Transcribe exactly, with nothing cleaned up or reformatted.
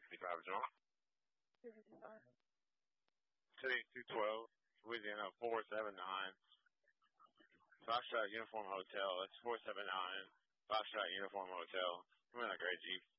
fifty-five John. fifty-five. City two twelve, Louisiana four seven nine. Foxtrot Uniform Hotel. That's four seven nine. Foxtrot Uniform Hotel. I'm in a great Jeep.